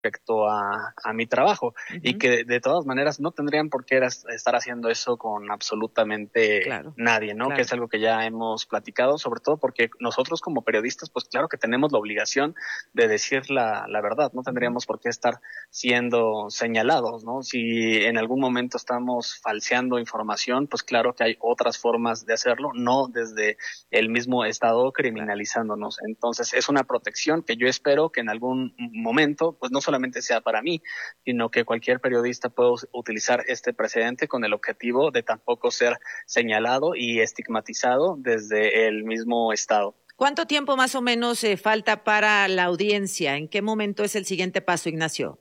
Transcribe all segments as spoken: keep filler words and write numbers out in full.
respecto a, a mi trabajo, uh-huh. y que de, de todas maneras no tendrían por qué estar haciendo eso con absolutamente claro, nadie, ¿no? Claro. Que es algo que ya hemos platicado, sobre todo porque nosotros como periodistas, pues claro que tenemos la obligación de decir la, la verdad, no tendríamos uh-huh. por qué estar siendo señalados, ¿no? Si en algún momento estamos falseando información, pues claro que hay otras formas de hacerlo, no desde el mismo Estado criminalizándonos. Entonces es una protección que yo espero que en algún momento, pues no solamente sea para mí, sino que cualquier periodista pueda utilizar este precedente con el objetivo de tampoco ser señalado y estigmatizado desde el mismo Estado. ¿Cuánto tiempo más o menos eh, falta para la audiencia? ¿En qué momento es el siguiente paso, Ignacio?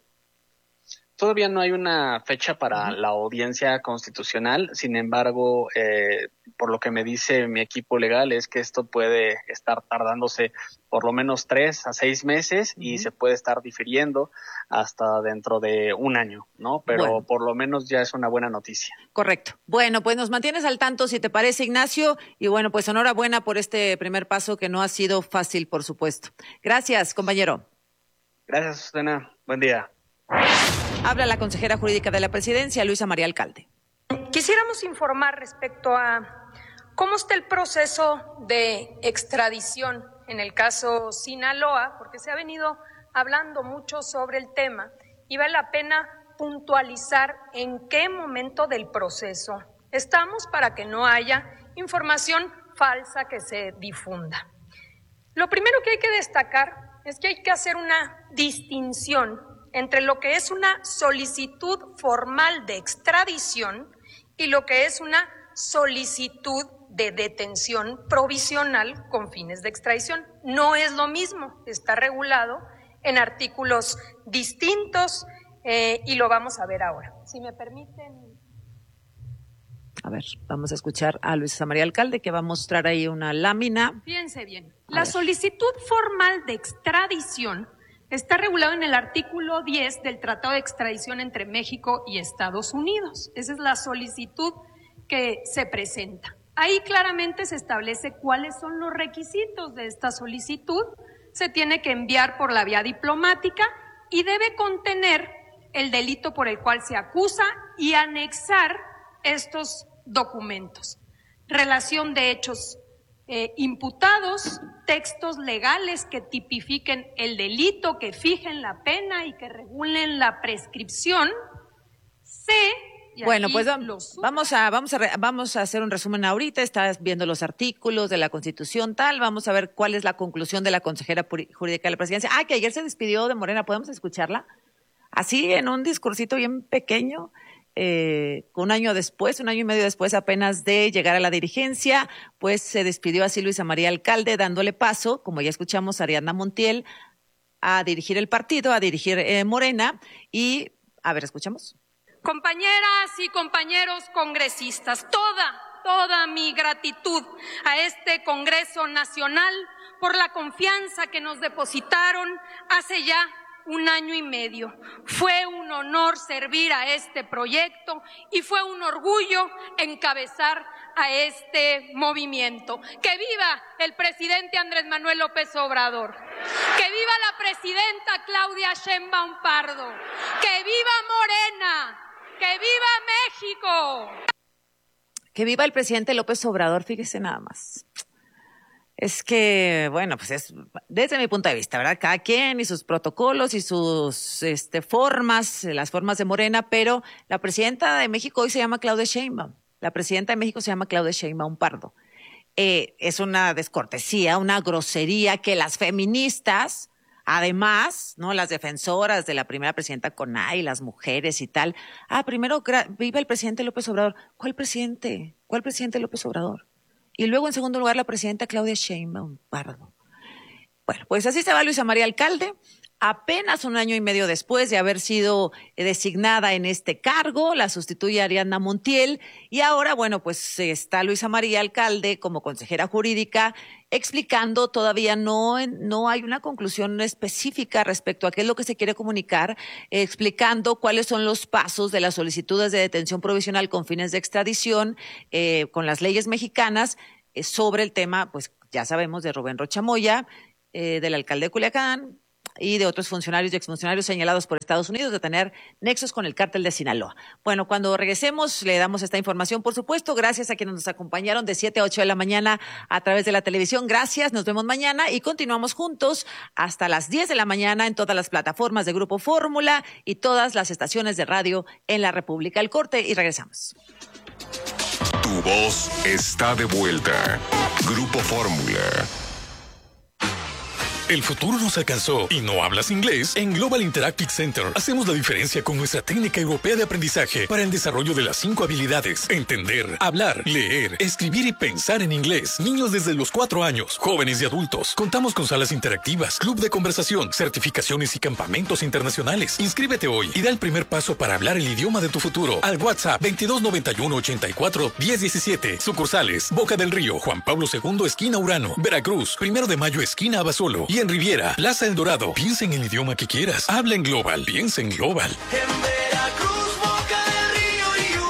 Todavía no hay una fecha para uh-huh. la audiencia constitucional, sin embargo, eh, por lo que me dice mi equipo legal es que esto puede estar tardándose por lo menos tres a seis meses uh-huh. y se puede estar difiriendo hasta dentro de un año, ¿no? Pero bueno, por lo menos ya es una buena noticia. Correcto. Bueno, pues nos mantienes al tanto, si te parece, Ignacio, y bueno, pues enhorabuena por este primer paso que no ha sido fácil, por supuesto. Gracias, compañero. Gracias, Susana. Buen día. Habla la consejera jurídica de la presidencia, Luisa María Alcalde. Quisiéramos informar respecto a cómo está el proceso de extradición en el caso Sinaloa, porque se ha venido hablando mucho sobre el tema y vale la pena puntualizar en qué momento del proceso estamos para que no haya información falsa que se difunda. Lo primero que hay que destacar es que hay que hacer una distinción entre lo que es una solicitud formal de extradición y lo que es una solicitud de detención provisional con fines de extradición. No es lo mismo, está regulado en artículos distintos eh, y lo vamos a ver ahora. Si me permiten. A ver, vamos a escuchar a Luisa María Alcalde, que va a mostrar ahí una lámina. Fíjense bien, la solicitud formal de extradición está regulado en el artículo diez del Tratado de Extradición entre México y Estados Unidos. Esa es la solicitud que se presenta. Ahí claramente se establece cuáles son los requisitos de esta solicitud. Se tiene que enviar por la vía diplomática y debe contener el delito por el cual se acusa y anexar estos documentos. Relación de hechos Eh, imputados, textos legales que tipifiquen el delito, que fijen la pena y que regulen la prescripción. C. Bueno, pues vamos a vamos a vamos a hacer un resumen ahorita. Estás viendo los artículos de la Constitución, tal. Vamos a ver cuál es la conclusión de la consejera jurídica de la presidencia. Ah, que ayer se despidió de Morena. ¿Podemos escucharla? Así, en un discursito bien pequeño. Eh, un año después, un año y medio después apenas de llegar a la dirigencia, pues se despidió así Luisa María Alcalde, dándole paso, como ya escuchamos, a Ariadna Montiel, a dirigir el partido, a dirigir eh, Morena. Y, a ver, escuchamos. Compañeras y compañeros congresistas, toda, toda mi gratitud a este Congreso Nacional por la confianza que nos depositaron hace ya un año y medio. Fue un honor servir a este proyecto y fue un orgullo encabezar a este movimiento. ¡Que viva el presidente Andrés Manuel López Obrador! ¡Que viva la presidenta Claudia Sheinbaum Pardo! ¡Que viva Morena! ¡Que viva México! Que viva el presidente López Obrador, fíjese nada más. Es que, bueno, pues es desde mi punto de vista, ¿verdad? Cada quien y sus protocolos y sus este, formas, las formas de Morena, pero la presidenta de México hoy se llama Claudia Sheinbaum. La presidenta de México se llama Claudia Sheinbaum Pardo. Eh, es una descortesía, una grosería que las feministas, además, ¿no? Las defensoras de la primera presidenta Conay, las mujeres y tal. Ah, primero, viva el presidente López Obrador. ¿Cuál presidente? ¿Cuál presidente López Obrador? Y luego, en segundo lugar, la presidenta Claudia Sheinbaum Pardo. Bueno, pues así se va Luisa María Alcalde. Apenas un año y medio después de haber sido designada en este cargo, la sustituye Ariadna Montiel. Y ahora, bueno, pues está Luisa María Alcalde como consejera jurídica explicando, todavía no, no hay una conclusión específica respecto a qué es lo que se quiere comunicar, eh, explicando cuáles son los pasos de las solicitudes de detención provisional con fines de extradición eh, con las leyes mexicanas eh, sobre el tema, pues ya sabemos, de Rubén Rocha Moya, eh, del alcalde de Culiacán, y de otros funcionarios y exfuncionarios señalados por Estados Unidos de tener nexos con el cártel de Sinaloa. Bueno, cuando regresemos le damos esta información, por supuesto. Gracias a quienes nos acompañaron de siete a ocho de la mañana a través de la televisión. Gracias, nos vemos mañana y continuamos juntos hasta las diez de la mañana en todas las plataformas de Grupo Fórmula y todas las estaciones de radio en la República. El corte y regresamos. Tu voz está de vuelta. Grupo Fórmula. El futuro nos alcanzó y no hablas inglés. En Global Interactive Center hacemos la diferencia con nuestra técnica europea de aprendizaje para el desarrollo de las cinco habilidades: entender, hablar, leer, escribir y pensar en inglés. Niños desde los cuatro años, jóvenes y adultos. Contamos con salas interactivas, club de conversación, certificaciones y campamentos internacionales. Inscríbete hoy y da el primer paso para hablar el idioma de tu futuro al WhatsApp veintidós noventa y uno ochenta y cuatro diez diecisiete. Sucursales: Boca del Río, Juan Pablo segundo, esquina Urano; Veracruz, Primero de Mayo, esquina Abasolo; y en Riviera, Plaza El Dorado. Piensa en el idioma que quieras. Habla en Global. Piensa en Global. En Veracruz, Boca del Río y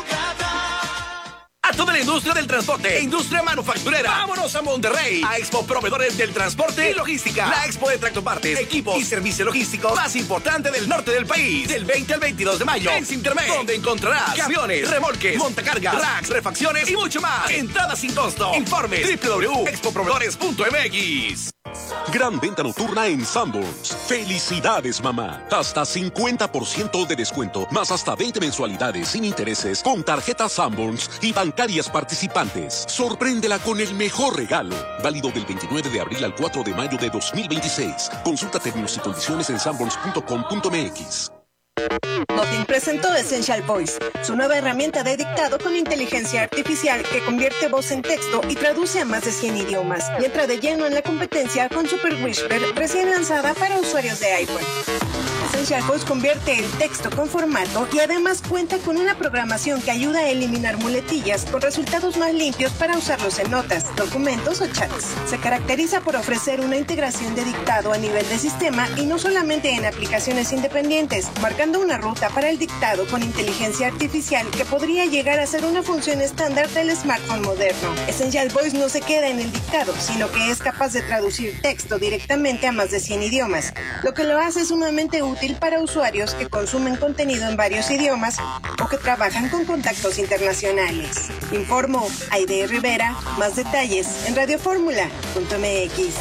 Yucatán. A toda la industria del transporte e industria manufacturera, vámonos a Monterrey, a Expo Proveedores del Transporte y Logística. La expo de tractopartes, equipos y servicio logístico más importante del norte del país. Del veinte al veintidós de mayo en Sintermex, donde encontrarás camiones, remolques, montacargas, racks, refacciones y mucho más. Entrada sin costo. Informes doble u doble u doble u punto expo proveedores punto m x. Gran venta nocturna en Sanborns. ¡Felicidades, mamá! Hasta cincuenta por ciento de descuento, más hasta veinte mensualidades sin intereses con tarjetas Sanborns y bancarias participantes. Sorpréndela con el mejor regalo. Válido del veintinueve de abril al cuatro de mayo de dos mil veintiséis. Consulta términos y condiciones en sanborns punto com punto m x. Nothing presentó Essential Voice, su nueva herramienta de dictado con inteligencia artificial que convierte voz en texto y traduce a más de cien idiomas. Y entra de lleno en la competencia con Super Whisper, recién lanzada para usuarios de iPhone. Essential Voice convierte el texto con formato y además cuenta con una programación que ayuda a eliminar muletillas con resultados más limpios para usarlos en notas, documentos o chats. Se caracteriza por ofrecer una integración de dictado a nivel de sistema y no solamente en aplicaciones independientes, marcando una ruta para el dictado con inteligencia artificial que podría llegar a ser una función estándar del smartphone moderno. Essential Voice no se queda en el dictado, sino que es capaz de traducir texto directamente a más de cien idiomas, lo que lo hace sumamente útil para usuarios que consumen contenido en varios idiomas o que trabajan con contactos internacionales. Informó Aide Rivera. Más detalles en radioformula punto m x.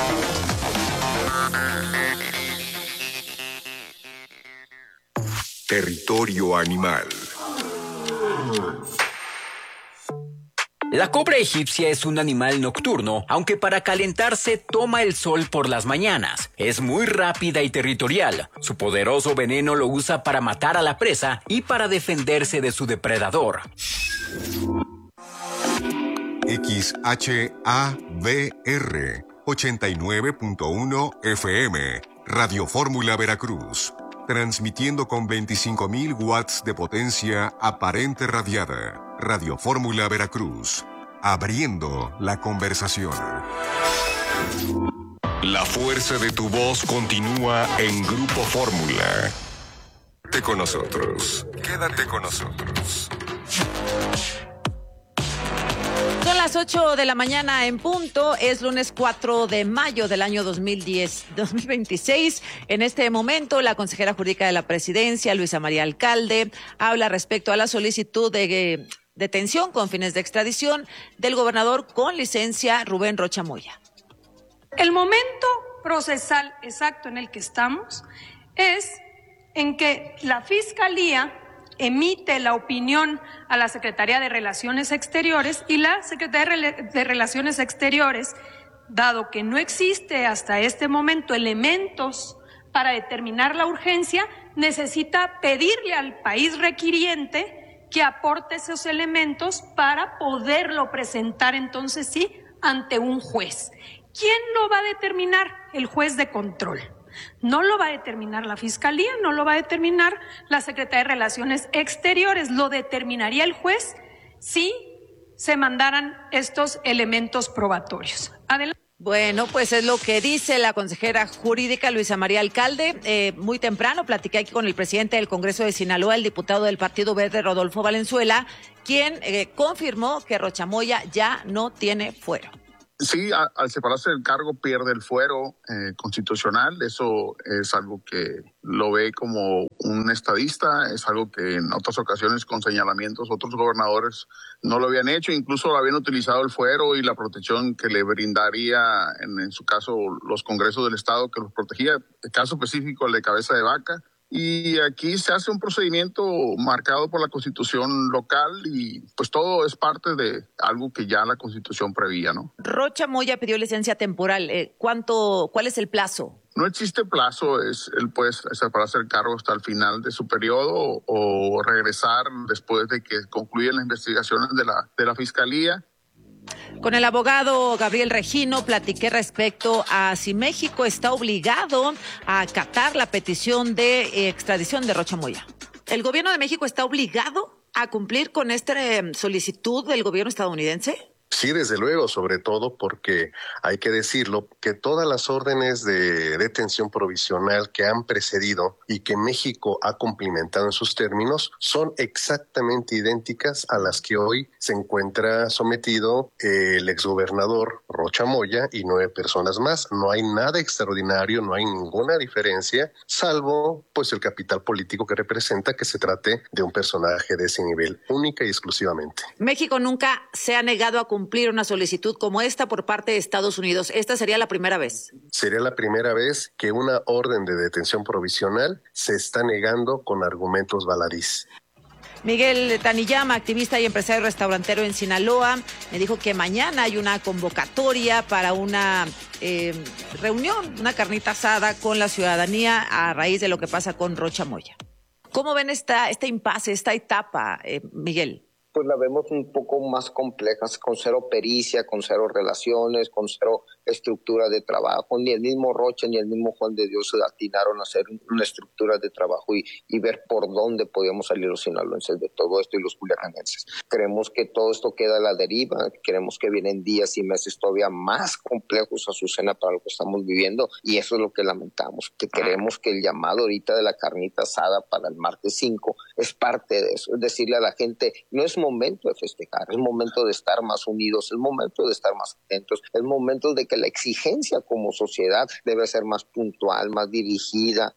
Territorio animal. La cobra egipcia es un animal nocturno, aunque para calentarse toma el sol por las mañanas. Es muy rápida y territorial. Su poderoso veneno lo usa para matar a la presa y para defenderse de su depredador. X H A V R ochenta y nueve punto uno F M, Radio Fórmula Veracruz. Transmitiendo con veinticinco mil watts de potencia aparente radiada. Radio Fórmula Veracruz. Abriendo la conversación. La fuerza de tu voz continúa en Grupo Fórmula. Quédate con nosotros. Quédate con nosotros. Son las ocho de la mañana en punto. Es lunes cuatro de mayo del año dos mil diez, dos mil veintiséis. En este momento, la consejera jurídica de la presidencia, Luisa María Alcalde, habla respecto a la solicitud de eh, detención con fines de extradición del gobernador con licencia Rubén Rocha Moya. El momento procesal exacto en el que estamos es en que la Fiscalía emite la opinión a la Secretaría de Relaciones Exteriores y la Secretaría de Relaciones Exteriores, dado que no existe hasta este momento elementos para determinar la urgencia, necesita pedirle al país requiriente que aporte esos elementos para poderlo presentar entonces sí ante un juez. ¿Quién lo va a determinar? El juez de control. No lo va a determinar la Fiscalía, no lo va a determinar la Secretaría de Relaciones Exteriores, lo determinaría el juez si se mandaran estos elementos probatorios. Adelante. Bueno, pues es lo que dice la consejera jurídica Luisa María Alcalde. Eh, muy temprano platiqué aquí con el presidente del Congreso de Sinaloa, el diputado del Partido Verde, Rodolfo Valenzuela, quien eh, confirmó que Rocha Moya ya no tiene fuero. Sí, a, al separarse del cargo pierde el fuero eh, constitucional. Eso es algo que lo ve como un estadista, es algo que en otras ocasiones con señalamientos otros gobernadores no lo habían hecho, incluso habían utilizado el fuero y la protección que le brindaría, en, en su caso, los congresos del estado que los protegía, el caso específico el de Cabeza de Vaca. Y aquí se hace un procedimiento marcado por la Constitución local y pues todo es parte de algo que ya la Constitución prevía, ¿no? Rocha Moya pidió licencia temporal. Eh, ¿cuánto, ¿Cuál es el plazo? No existe plazo, es él puede separarse el cargo hasta el final de su periodo o regresar después de que concluyan las investigaciones de la, de la Fiscalía. Con el abogado Gabriel Regino platiqué respecto a si México está obligado a acatar la petición de extradición de Rocha Moya. ¿El gobierno de México está obligado a cumplir con esta solicitud del gobierno estadounidense? Sí, desde luego, sobre todo porque hay que decirlo, que todas las órdenes de detención provisional que han precedido y que México ha cumplimentado en sus términos son exactamente idénticas a las que hoy se encuentra sometido el exgobernador Rocha Moya y nueve personas más. No hay nada extraordinario, no hay ninguna diferencia, salvo pues el capital político que representa que se trate de un personaje de ese nivel, única y exclusivamente. México nunca se ha negado a cumplir cumplir una solicitud como esta por parte de Estados Unidos. ¿Esta sería la primera vez? Sería la primera vez que una orden de detención provisional se está negando con argumentos baladís. Miguel Taniyama, activista y empresario restaurantero en Sinaloa, me dijo que mañana hay una convocatoria para una eh, reunión, una carnita asada con la ciudadanía a raíz de lo que pasa con Rocha Moya. ¿Cómo ven esta, este impasse, esta etapa, eh, Miguel? Pues la vemos un poco más compleja, con cero pericia, con cero relaciones, con cero estructura de trabajo. Ni el mismo Rocha ni el mismo Juan de Dios se atinaron a hacer una estructura de trabajo y, y ver por dónde podíamos salir los sinaloenses de todo esto y los culiacanenses. Creemos que todo esto queda a la deriva, creemos que vienen días y meses todavía más complejos, Azucena, para lo que estamos viviendo, y eso es lo que lamentamos, que queremos que el llamado ahorita de la carnita asada para el martes cinco es parte de eso, es decirle a la gente, no es momento de festejar, es momento de estar más unidos, es momento de estar más atentos, es momento de que la exigencia como sociedad debe ser más puntual, más dirigida.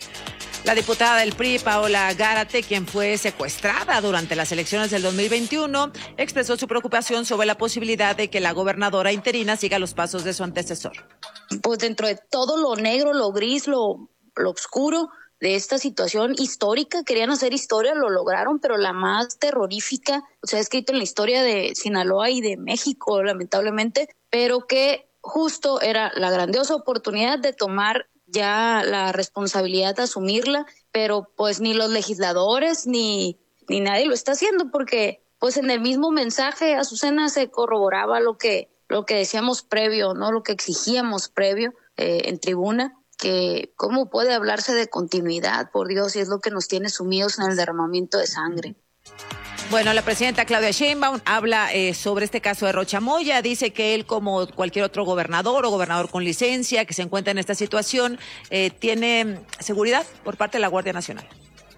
La diputada del P R I, Paola Gárate, quien fue secuestrada durante las elecciones del dos mil veintiuno, expresó su preocupación sobre la posibilidad de que la gobernadora interina siga los pasos de su antecesor. Pues dentro de todo lo negro, lo gris, lo, lo oscuro de esta situación histórica, querían hacer historia, lo lograron, pero la más terrorífica, o sea, escrito en la historia de Sinaloa y de México, lamentablemente, pero que justo era la grandiosa oportunidad de tomar ya la responsabilidad de asumirla, pero pues ni los legisladores ni, ni nadie lo está haciendo, porque pues en el mismo mensaje, Azucena, se corroboraba lo que, lo que decíamos previo, ¿no? Lo que exigíamos previo eh, en tribuna, que cómo puede hablarse de continuidad, por Dios, y es lo que nos tiene sumidos en el derramamiento de sangre. Bueno, la presidenta Claudia Sheinbaum habla eh, sobre este caso de Rocha Moya. Dice que él, como cualquier otro gobernador o gobernador con licencia que se encuentra en esta situación, eh, tiene seguridad por parte de la Guardia Nacional.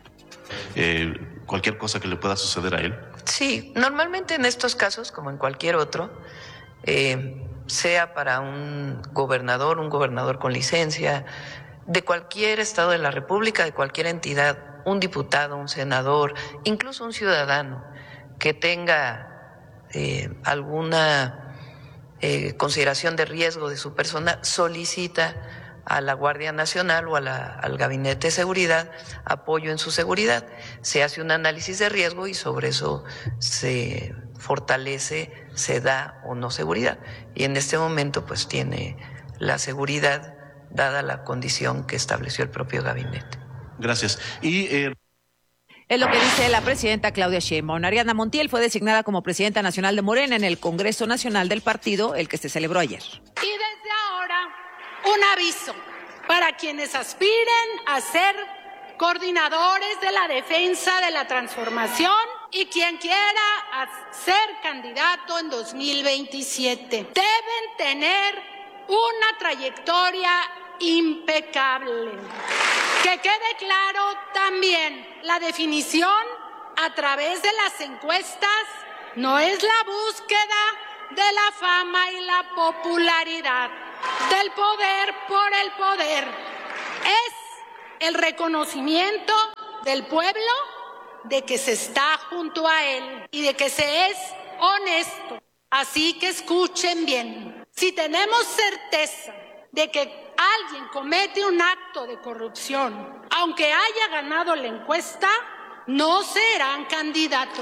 Eh, cualquier cosa que le pueda suceder a él. Sí, normalmente en estos casos, como en cualquier otro, eh, sea para un gobernador, un gobernador con licencia, de cualquier estado de la República, de cualquier entidad, un diputado, un senador, incluso un ciudadano que tenga eh, alguna eh, consideración de riesgo de su persona, solicita a la Guardia Nacional o a la, al Gabinete de Seguridad apoyo en su seguridad. Se hace un análisis de riesgo y sobre eso se fortalece, se da o no seguridad. Y en este momento pues tiene la seguridad dada la condición que estableció el propio gabinete. Gracias. Y eh... es lo que dice la presidenta Claudia Sheinbaum. Ariadna Montiel fue designada como presidenta nacional de Morena en el Congreso Nacional del partido, el que se celebró ayer. Y desde ahora, un aviso para quienes aspiren a ser coordinadores de la defensa de la transformación y quien quiera ser candidato en dos mil veintisiete. Deben tener una trayectoria impecable. Que quede claro también, la definición a través de las encuestas no es la búsqueda de la fama y la popularidad, del poder por el poder. Es el reconocimiento del pueblo de que se está junto a él y de que se es honesto. Así que escuchen bien. Si tenemos certeza de que alguien comete un acto de corrupción, aunque haya ganado la encuesta, no serán candidatos.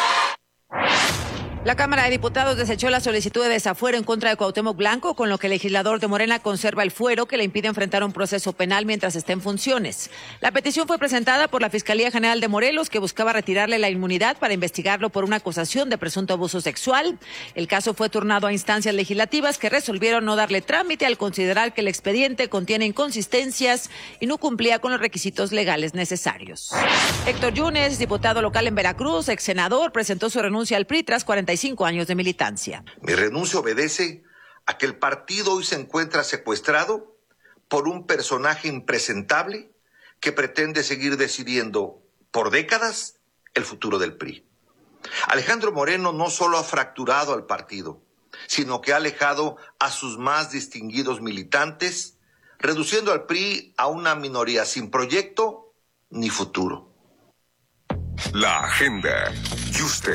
La Cámara de Diputados desechó la solicitud de desafuero en contra de Cuauhtémoc Blanco, con lo que el legislador de Morena conserva el fuero que le impide enfrentar un proceso penal mientras esté en funciones. La petición fue presentada por la Fiscalía General de Morelos, que buscaba retirarle la inmunidad para investigarlo por una acusación de presunto abuso sexual. El caso fue turnado a instancias legislativas que resolvieron no darle trámite al considerar que el expediente contiene inconsistencias y no cumplía con los requisitos legales necesarios. Héctor Yunes, diputado local en Veracruz, ex senador, presentó su renuncia al P R I tras cuarenta y cinco años de militancia. Mi renuncia obedece a que el partido hoy se encuentra secuestrado por un personaje impresentable que pretende seguir decidiendo por décadas el futuro del P R I. Alejandro Moreno no solo ha fracturado al partido, sino que ha alejado a sus más distinguidos militantes, reduciendo al P R I a una minoría sin proyecto ni futuro. La agenda. Yuste.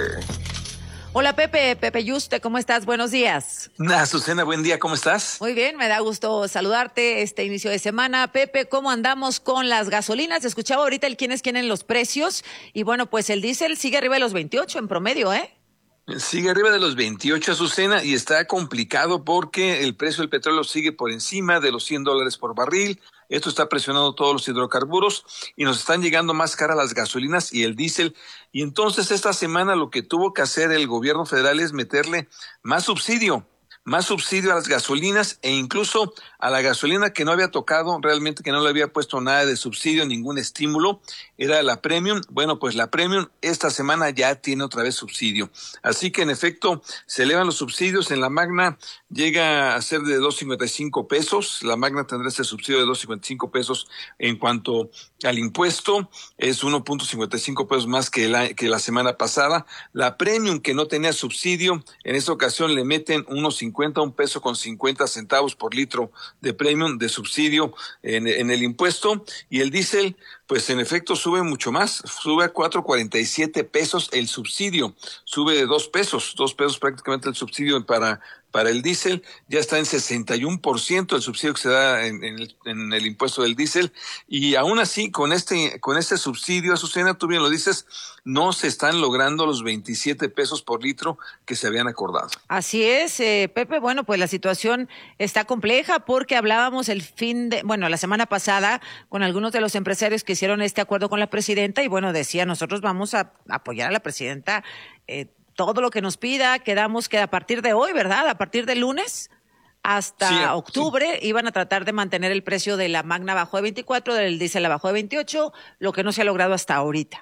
Hola Pepe, Pepe Yuste, ¿cómo estás? Buenos días. Azucena, buen día, ¿cómo estás? Muy bien, me da gusto saludarte este inicio de semana. Pepe, ¿cómo andamos con las gasolinas? Escuchaba ahorita el quién es quién en los precios y bueno, pues el diésel sigue arriba de los veintiocho en promedio, ¿eh? Sigue arriba de los veintiocho, Azucena, y está complicado porque el precio del petróleo sigue por encima de los cien dólares por barril. Esto está presionando todos los hidrocarburos y nos están llegando más caras las gasolinas y el diésel. Y entonces esta semana lo que tuvo que hacer el gobierno federal es meterle más subsidio, más subsidio a las gasolinas e incluso a la gasolina que no había tocado, realmente que no le había puesto nada de subsidio, ningún estímulo, era la Premium. Bueno, pues la Premium esta semana ya tiene otra vez subsidio. Así que en efecto se elevan los subsidios. En la Magna llega a ser de dos cincuenta y cinco pesos. La Magna tendrá ese subsidio de dos cincuenta y cinco pesos en cuanto al impuesto. Es uno punto cincuenta y cinco pesos más que la, que la semana pasada. La Premium, que no tenía subsidio, en esta ocasión le meten unos cincuenta, un peso con cincuenta centavos por litro de Premium de subsidio en, en el impuesto. Y el diésel, pues en efecto sube mucho más, sube a cuatro cuarenta y siete pesos el subsidio, sube de dos pesos, dos pesos prácticamente el subsidio para para el diésel, ya está en sesenta y uno por ciento el subsidio que se da en, en, el, en el impuesto del diésel, y aún así con este con este subsidio, Azucena, tú bien lo dices, no se están logrando los veintisiete pesos por litro que se habían acordado. Así es, eh, Pepe, bueno, pues la situación está compleja porque hablábamos el fin de, bueno, la semana pasada con algunos de los empresarios que hicieron este acuerdo con la presidenta y bueno, decía, nosotros vamos a apoyar a la presidenta eh, todo lo que nos pida. Quedamos que a partir de hoy, ¿verdad? A partir del lunes hasta sí, octubre sí. Iban a tratar de mantener el precio de la Magna abajo de veinticuatro, del diésel abajo de veintiocho, lo que no se ha logrado hasta ahorita.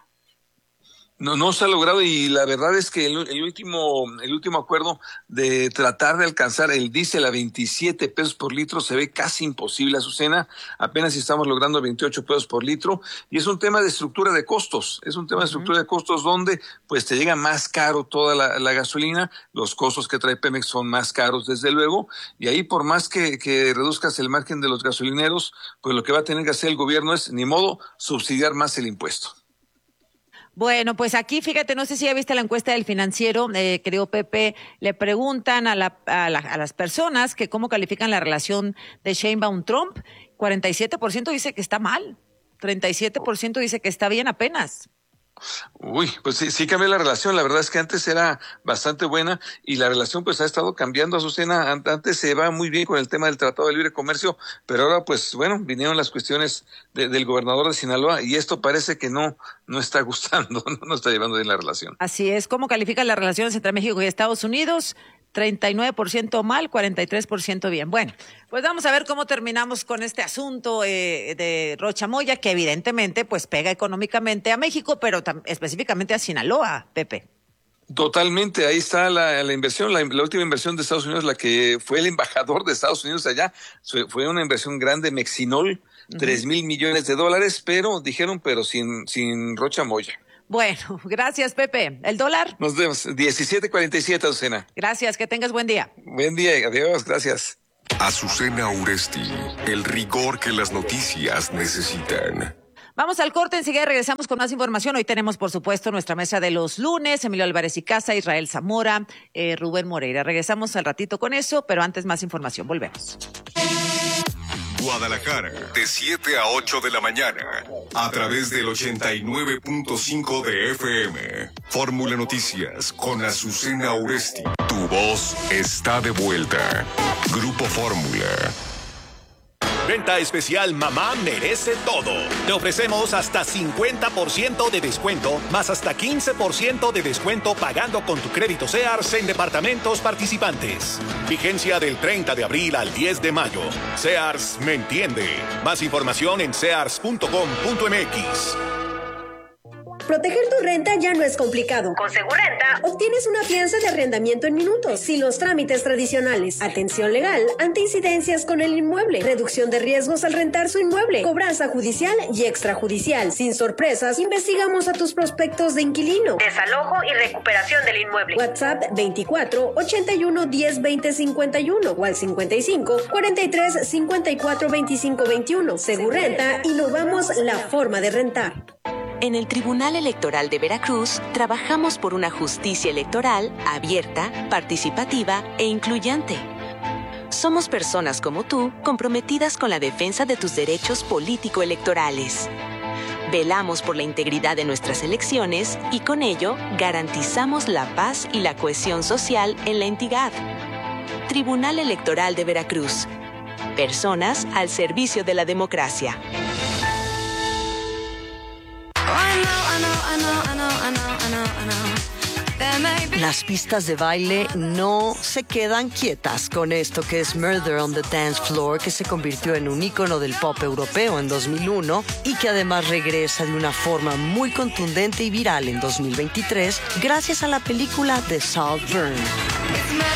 No, no se ha logrado y la verdad es que el, el último, el último acuerdo de tratar de alcanzar el diésel a veintisiete pesos por litro se ve casi imposible, Azucena. Apenas estamos logrando veintiocho pesos por litro y es un tema de estructura de costos. Es un tema de estructura de costos donde pues te llega más caro toda la, la gasolina. Los costos que trae Pemex son más caros desde luego y ahí por más que, que reduzcas el margen de los gasolineros, pues lo que va a tener que hacer el gobierno es ni modo subsidiar más el impuesto. Bueno, pues aquí, fíjate, no sé si ya viste la encuesta del Financiero, eh, creo Pepe, le preguntan a, la, a, la, a las personas que cómo califican la relación de Sheinbaum-Trump. cuarenta y siete por ciento dice que está mal, treinta y siete por ciento dice que está bien apenas. Uy, pues sí, sí cambió la relación. La verdad es que antes era bastante buena y la relación pues ha estado cambiando, Azucena. Antes se va muy bien con el tema del Tratado de Libre Comercio, pero ahora pues bueno, vinieron las cuestiones de, del gobernador de Sinaloa y esto parece que no, no está gustando, no, no está llevando bien la relación. Así es. ¿Cómo califican las relaciones entre México y Estados Unidos? treinta y nueve por ciento mal, cuarenta y tres por ciento bien. Bueno, pues vamos a ver cómo terminamos con este asunto eh, de Rocha Moya, que evidentemente pues pega económicamente a México, pero tam- específicamente a Sinaloa, Pepe. Totalmente, ahí está la, la inversión, la, la última inversión de Estados Unidos, la que fue el embajador de Estados Unidos allá, fue una inversión grande, Mexinol, tres mil millones de dólares, pero dijeron, pero sin, sin Rocha Moya. Bueno, gracias, Pepe. ¿El dólar? Nos vemos. diecisiete cuarenta y siete, Azucena. Gracias, que tengas buen día. Buen día, adiós, gracias. Azucena Uresti, el rigor que las noticias necesitan. Vamos al corte, enseguida regresamos con más información. Hoy tenemos, por supuesto, nuestra mesa de los lunes. Emilio Álvarez y Casa, Israel Zamora, eh, Rubén Moreira. Regresamos al ratito con eso, pero antes más información. Volvemos. Guadalajara, de siete a ocho de la mañana, a través del ochenta y nueve punto cinco de F M. Fórmula Noticias con Azucena Uresti. Tu voz está de vuelta. Grupo Fórmula. Venta especial Mamá merece todo. Te ofrecemos hasta cincuenta por ciento de descuento, más hasta quince por ciento de descuento pagando con tu crédito Sears en departamentos participantes. Vigencia del treinta de abril al diez de mayo. Sears me entiende. Más información en sears punto com punto m x. Proteger tu renta ya no es complicado. Con Segurrenta obtienes una fianza de arrendamiento en minutos, sin los trámites tradicionales, atención legal ante incidencias con el inmueble, reducción de riesgos al rentar su inmueble, cobranza judicial y extrajudicial. Sin sorpresas, investigamos a tus prospectos de inquilino, desalojo y recuperación del inmueble. WhatsApp veinticuatro ochenta y uno diez veinte cincuenta y uno o al cincuenta y cinco cuarenta y tres cincuenta y cuatro veinticinco veintiuno. Segurrenta, innovamos la forma de rentar. En el Tribunal Electoral de Veracruz trabajamos por una justicia electoral abierta, participativa e incluyente. Somos personas como tú comprometidas con la defensa de tus derechos político-electorales. Velamos por la integridad de nuestras elecciones y con ello garantizamos la paz y la cohesión social en la entidad. Tribunal Electoral de Veracruz. Personas al servicio de la democracia. Las pistas de baile no se quedan quietas con esto que es Murder on the Dance Floor, que se convirtió en un ícono del pop europeo en dos mil uno y que además regresa de una forma muy contundente y viral en dos mil veintitrés gracias a la película The Saltburn.